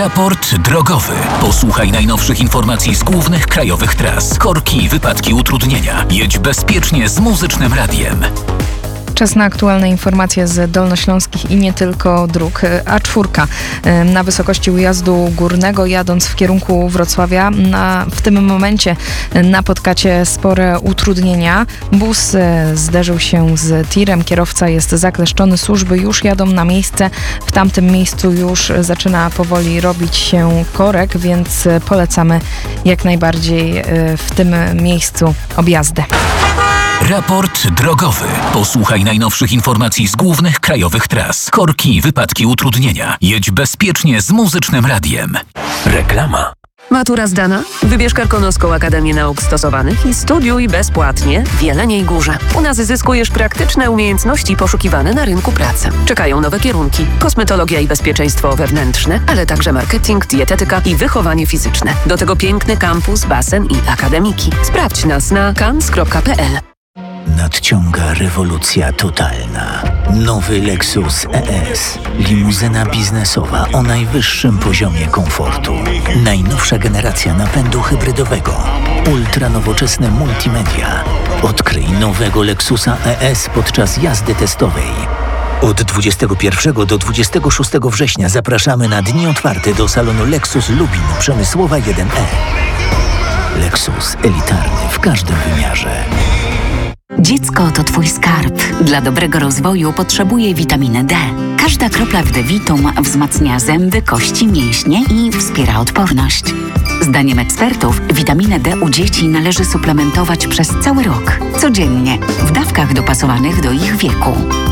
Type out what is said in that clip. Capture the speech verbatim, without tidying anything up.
Raport drogowy. Posłuchaj najnowszych informacji z głównych krajowych tras. Korki, wypadki, utrudnienia. Jedź bezpiecznie z Muzycznym Radiem. Czas na aktualne informacje z dolnośląskich i nie tylko dróg. A cztery na wysokości ujazdu górnego, jadąc w kierunku Wrocławia. Na, w tym momencie napotkacie spore utrudnienia. Bus zderzył się z tirem. Kierowca jest zakleszczony. Służby już jadą na miejsce. W tamtym miejscu już zaczyna powoli robić się korek, więc polecamy jak najbardziej w tym miejscu objazdy. Raport drogowy. Posłuchaj najnowszych informacji z głównych krajowych tras. Korki, wypadki, utrudnienia. Jedź bezpiecznie z Muzycznym Radiem. Reklama. Matura zdana? Wybierz Karkonoską Akademię Nauk Stosowanych i studiuj bezpłatnie w Jeleniej Górze. U nas zyskujesz praktyczne umiejętności poszukiwane na rynku pracy. Czekają nowe kierunki: kosmetologia i bezpieczeństwo wewnętrzne, ale także marketing, dietetyka i wychowanie fizyczne. Do tego piękny kampus, basen i akademiki. Sprawdź nas na kans kropka p l. Nadciąga rewolucja totalna. Nowy Lexus E S. Limuzyna biznesowa o najwyższym poziomie komfortu. Najnowsza generacja napędu hybrydowego. Ultra nowoczesne multimedia. Odkryj nowego Lexusa E S podczas jazdy testowej. Od dwudziestego pierwszego do dwudziestego szóstego września zapraszamy na dni otwarte do salonu Lexus Lubin Przemysłowa jeden E. Lexus elitarny w każdym wymiarze. Dziecko to twój skarb. Dla dobrego rozwoju potrzebuje witaminy D. Każda kropla w D-Vitum wzmacnia zęby, kości, mięśnie i wspiera odporność. Zdaniem ekspertów witaminę D u dzieci należy suplementować przez cały rok, codziennie, w dawkach dopasowanych do ich wieku.